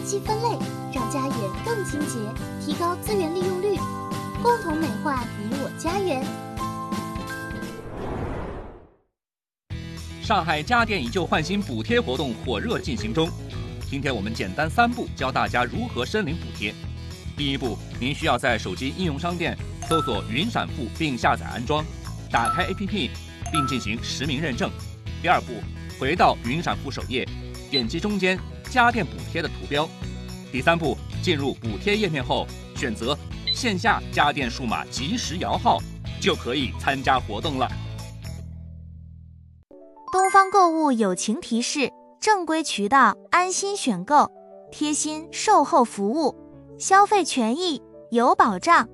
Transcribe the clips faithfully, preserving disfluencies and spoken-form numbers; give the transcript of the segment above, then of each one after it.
圾分类，让家园更清洁，提高资源利用率，共同美化你我家园。 上海家电以旧换新补贴活动火热进行中，今天我们简单三步教大家如何申领补贴。第一步，您需要在手机应用商店搜索云闪付并下载安装，打开 A P P 并进行实名认证。第二步，回到云闪付首页，点击中间家电补贴的图标。第三步，进入补贴页面后，选择线下家电数码即时摇号，就可以参加活动了。 东方购物友情提示：正规渠道安心选购，贴心售后服务，消费权益有保障。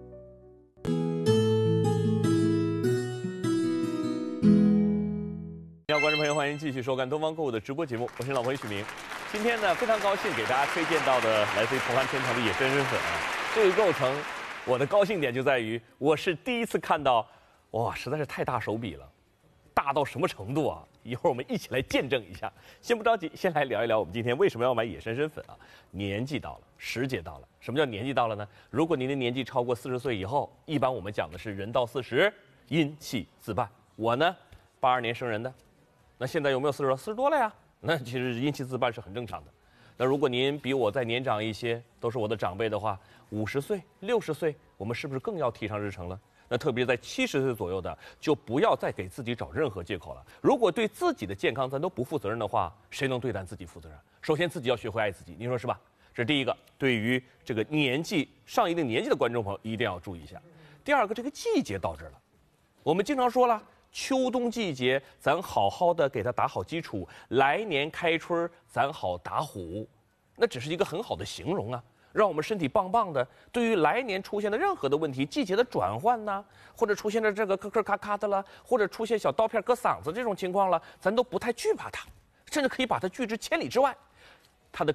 各位观众朋友，欢迎继续收看东方购物的直播节目，我是老回许明。今天呢，非常高兴给大家推荐到的来自于蓬汉天堂的野生参粉啊。这个构成，我的高兴点就在于，我是第一次看到，哇，实在是太大手笔了，大到什么程度啊？一会儿我们一起来见证一下。先不着急，先来聊一聊我们今天为什么要买野生参粉啊？年纪到了，时节到了。什么叫年纪到了呢？如果您的年纪超过四十岁以后，一般我们讲的是人到四十，阴气自半。我呢，八二年生人的，那现在有没有四十多？四十多了呀。那其实阴气自半是很正常的。那如果您比我再年长一些，都是我的长辈的话，五十岁、六十岁，我们是不是更要提上日程了？那特别在七十岁左右的，就不要再给自己找任何借口了。如果对自己的健康咱都不负责任的话，谁能对咱自己负责任？首先自己要学会爱自己，您说是吧？这是第一个，对于这个年纪上一定年纪的观众朋友一定要注意一下。第二个，这个季节到这儿了，我们经常说了，秋冬季节咱好好的给它打好基础，来年开春咱好打虎，那只是一个很好的形容啊。让我们身体棒棒的，对于来年出现的任何的问题，季节的转换呐，或者出现的这个咳咳咔咔的了，或者出现小刀片割嗓子这种情况了，咱都不太惧怕它，甚至可以把它拒之千里之外。